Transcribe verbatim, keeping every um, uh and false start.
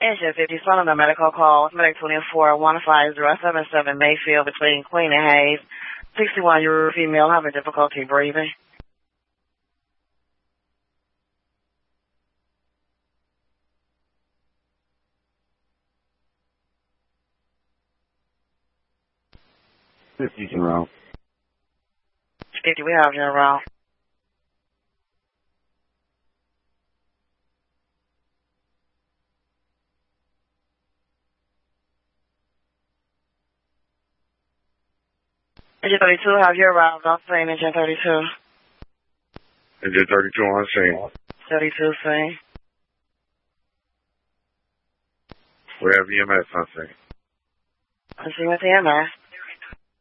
Engine fifty, following a medical call. Medic twenty-four, one five zero seven seven Mayfield between Queen and Hayes. sixty-one-year-old female having difficulty breathing. fifty around. fifty, we have you around. Engine thirty-two, have you arrived on scene, Engine thirty-two? Engine thirty-two on scene. thirty-two, scene. We have E M S on scene. I'm seeing with the E M S.